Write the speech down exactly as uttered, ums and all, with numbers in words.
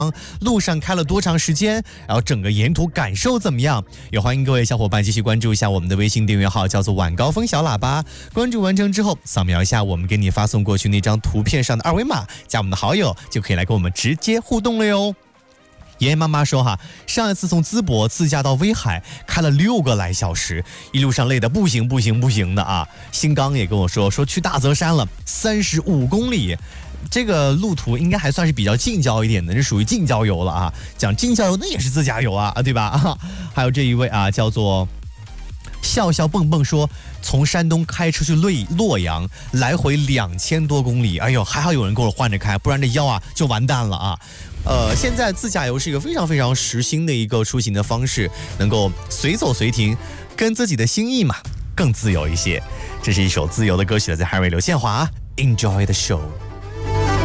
路上开了多长时间，然后整个沿途感受怎么样？也欢迎各位小伙伴继续关注一下我们的微信订阅号，叫做晚高峰小喇叭。关注完成之后，扫描一下我们给你发送过去那张图片上的二维码，加我们的好友，就可以来跟我们直接互动了哟。爷爷妈妈说哈，上一次从淄博自驾到威海，开了六个来小时，一路上累得不行不行不行的啊。新刚也跟我说，说去大泽山了，三十五公里。这个路途应该还算是比较近郊一点的，是属于近郊游了啊。讲近郊游那也是自驾游啊，对吧？啊，还有这一位啊，叫做笑笑蹦蹦说，从山东开车去洛洛阳，来回两千多公里。哎呦，还好有人跟我换着开，不然这腰啊就完蛋了啊。呃，现在自驾游是一个非常非常时兴的一个出行的方式，能够随走随停，跟自己的心意嘛更自由一些。这是一首自由的歌曲，来自 Harry 刘宪华 ，Enjoy the show。